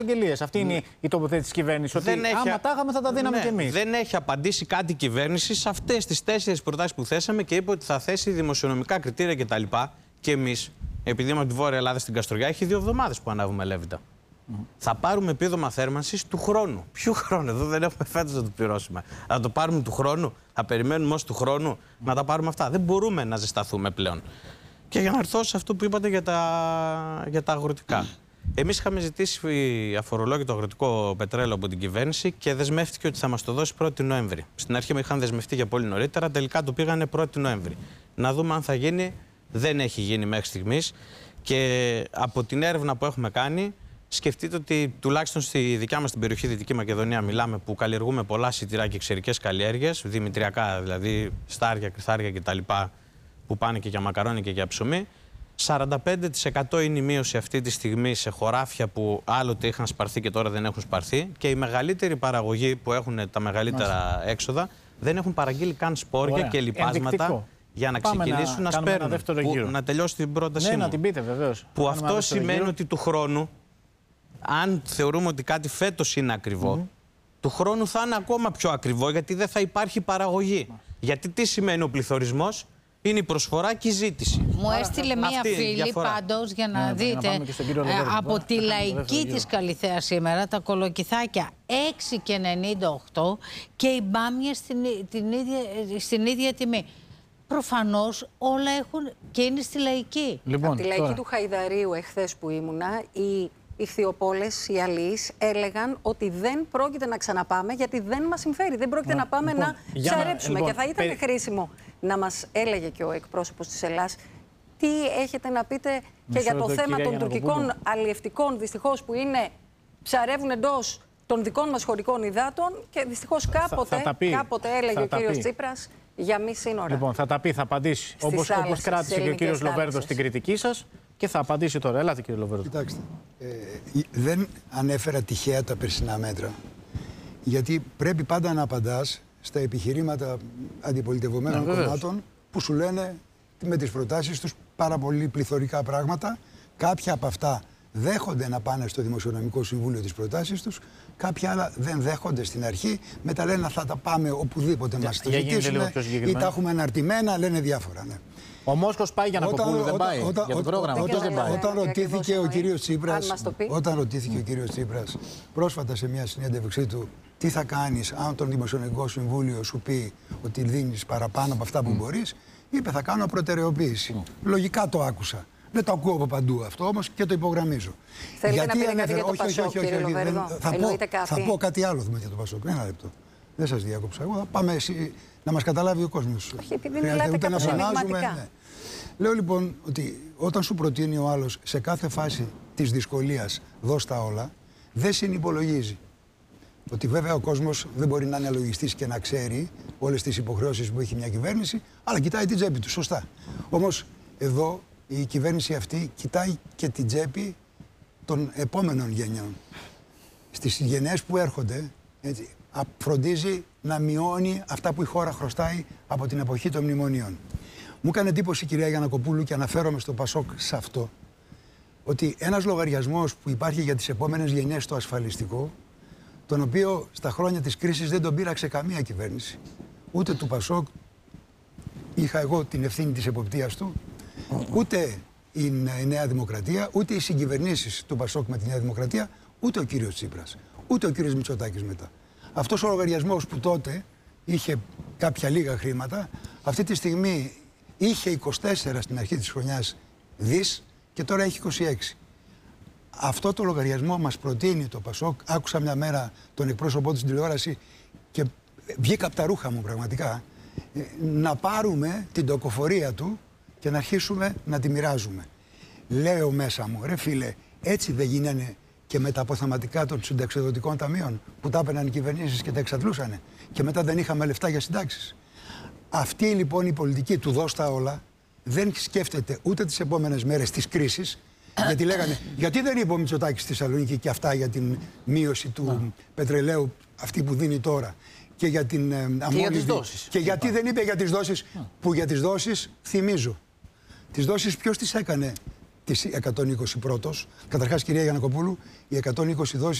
αγγελίες. Αυτή είναι η τοποθέτηση της κυβέρνησης. Ότι άμα τα είχαμε θα τα δίναμε κι εμείς. Δεν έχει απαντήσει κάτι η κυβέρνηση σε αυτές τις 4 προτάσεις που θέσαμε και είπε ότι θα θέσει δημοσιονομικά κριτήρια κτλ. Και εμείς, επειδή είμαστε από τη Βόρεια Ελλάδα στην Καστοριά, έχει 2 εβδομάδες που ανάβουμε Λέβητα. Θα πάρουμε επίδομα θέρμανσης του χρόνου. Ποιου χρόνου? Εδώ δεν έχουμε φέτος να το πληρώσουμε. Θα το πάρουμε του χρόνου, θα περιμένουμε ως του χρόνου να τα πάρουμε αυτά. Δεν μπορούμε να ζεσταθούμε πλέον. Και για να έρθω σε αυτό που είπατε για τα αγροτικά. Εμείς είχαμε ζητήσει αφορολόγητο αγροτικό πετρέλαιο από την κυβέρνηση και δεσμεύτηκε ότι θα μας το δώσει 1η Νοέμβρη. Στην αρχή με είχαν δεσμευτεί για πολύ νωρίτερα, τελικά το πήγανε 1η Νοέμβρη. Να δούμε αν θα γίνει. Δεν έχει γίνει μέχρι στιγμής. Και από την έρευνα που έχουμε κάνει, σκεφτείτε ότι τουλάχιστον στη δικιά μας την περιοχή Δυτική Μακεδονία μιλάμε, που καλλιεργούμε πολλά σιτηρά και ξερικές καλλιέργειες, δημητριακά δηλαδή, στάρια, κρυθάρια κτλ. Που πάνε και για μακαρόνι και για ψωμί. 45% είναι η μείωση αυτή τη στιγμή σε χωράφια που άλλοτε είχαν σπαρθεί και τώρα δεν έχουν σπαρθεί. Και οι μεγαλύτεροι παραγωγοί που έχουν τα μεγαλύτερα έξοδα δεν έχουν παραγγείλει καν σπόρια και λιπάσματα για να ξεκινήσουν να σπέρνουν. Να τελειώσει την πρότασή μου. Να την πείτε βεβαίως. Που αυτό σημαίνει ότι του χρόνου, αν θεωρούμε ότι κάτι φέτος είναι ακριβό, του χρόνου θα είναι ακόμα πιο ακριβό, γιατί δεν θα υπάρχει παραγωγή. Γιατί τι σημαίνει ο πληθωρισμός? Είναι η προσφορά και η ζήτηση. Μου έστειλε μία φίλη πάντως για να δείτε από τη Λαϊκή της Καλιθέας σήμερα τα κολοκυθάκια 6,98 και οι μπάμιες στην ίδια τιμή. Προφανώς όλα έχουν και είναι στη Λαϊκή. Λοιπόν, από τη Λαϊκή του Χαϊδαρίου εχθές που ήμουνα, οι ιχθυοπόλες, οι αλείς έλεγαν ότι δεν πρόκειται να ξαναπάμε γιατί δεν μας συμφέρει. Δεν πρόκειται να πάμε να ψαρέψουμε. Και θα ήταν χρήσιμο να μας έλεγε και ο εκπρόσωπος της Ελλάς τι έχετε να πείτε και για το θέμα των τουρκικών αλλιευτικών, δυστυχώς, που ψαρεύουν εντός των δικών μας χωρικών υδάτων και δυστυχώς κάποτε έλεγε ο κύριος Τσίπρας για μη σύνορα. Λοιπόν, θα τα πει, θα απαντήσει. Όπως κράτησε και ο κύριος Λοβέρδος στην κριτική σας και θα απαντήσει τώρα. Ελάτε, κύριε Λοβέρδο. Κοιτάξτε, δεν ανέφερα τυχαία τα περσινά μέτρα, γιατί πρέπει πάντα να απαντάς στα επιχειρήματα αντιπολιτευομένων κομμάτων που σου λένε με τις προτάσεις τους πάρα πολύ πληθωρικά πράγματα. Κάποια από αυτά δέχονται να πάνε στο Δημοσιονομικό Συμβούλιο τις προτάσεις τους, κάποια άλλα δεν δέχονται στην αρχή, μετά λένε θα τα πάμε οπουδήποτε μας το ζητήσουν ή τα έχουμε αναρτημένα, λένε διάφορα. Ναι. Ο Μόσχος πάει για να κοπούλου, δεν πάει για το πρόγραμμα. Όταν ρωτήθηκε ο κύριος Τσίπρας πρόσφατα σε μια συνέντευξή του τι θα κάνεις αν το Δημοσιονομικό Συμβούλιο σου πει ότι δίνεις παραπάνω από αυτά που μπορείς, είπε θα κάνω προτεραιοποίηση. Λογικά το άκουσα. Δεν το ακούω από παντού αυτό όμως και το υπογραμμίζω. Θέλετε να πείτε κάτι για το Πασόκ, κύριε Λοβέρδο? Θα πω κάτι άλλο για το Πασόκ. Ένα λεπτό. Δεν σας διάκοψα. Εγώ θα πάμε να μας καταλάβει ο κόσμος. Όχι, επειδή μιλάτε κάπως ενηγματικά. Λέω λοιπόν ότι όταν σου προτείνει ο άλλος σε κάθε φάση της δυσκολίας δώσ' τα όλα, δεν συνυπολογίζει. Ότι βέβαια ο κόσμος δεν μπορεί να είναι λογιστής και να ξέρει όλες τις υποχρεώσεις που έχει μια κυβέρνηση, αλλά κοιτάει την τσέπη του, σωστά. Όμως εδώ η κυβέρνηση αυτή κοιτάει και την τσέπη των επόμενων γενιών. Στις γενιές που έρχονται, έτσι, φροντίζει να μειώνει αυτά που η χώρα χρωστάει από την εποχή των μνημονίων. Μου έκανε εντύπωση, κυρία Γιαννακοπούλου, και αναφέρομαι στο Πασόκ σε αυτό, ότι ένας λογαριασμός που υπάρχει για τις επόμενες γενιές στο ασφαλιστικό, τον οποίο στα χρόνια της κρίσης δεν τον πήραξε καμία κυβέρνηση. Ούτε του Πασόκ, είχα εγώ την ευθύνη της εποπτείας του, ούτε η Νέα Δημοκρατία, ούτε οι συγκυβερνήσεις του Πασόκ με τη Νέα Δημοκρατία, ούτε ο κύριος Τσίπρας, ούτε ο κύριος Μητσοτάκης μετά. Αυτός ο λογαριασμός που τότε είχε κάποια λίγα χρήματα, αυτή τη στιγμή είχε 24 στην αρχή της χρονιάς δις και τώρα έχει 26. Αυτό το λογαριασμό μας προτείνει το Πασόκ. Άκουσα μια μέρα τον εκπρόσωπό του στην τηλεόραση και βγήκα από τα ρούχα μου πραγματικά. Να πάρουμε την τοκοφορία του και να αρχίσουμε να τη μοιράζουμε. Λέω μέσα μου, ρε φίλε, έτσι δεν γίνανε και με τα αποθεματικά των συνταξιοδοτικών ταμείων που τα έπαιρναν οι κυβερνήσεις και τα εξαντλούσανε και μετά δεν είχαμε λεφτά για συντάξεις. Αυτή λοιπόν η πολιτική του δώσ' τα όλα δεν σκέφτεται ούτε τις επόμενες μέρες της κρίσης, γιατί λέγανε γιατί δεν είπε ο Μητσοτάκης στη Θεσσαλονίκη και αυτά για την μείωση του πετρελαίου αυτή που δίνει τώρα και για την αμμόλυβη. Και γιατί δεν είπε για τις δόσεις, που για τις δόσεις θυμίζω. Τις δόσεις ποιος τις έκανε τις 120 πρώτος. Καταρχάς, κυρία Γιαννακοπούλου, οι 120 δόσεις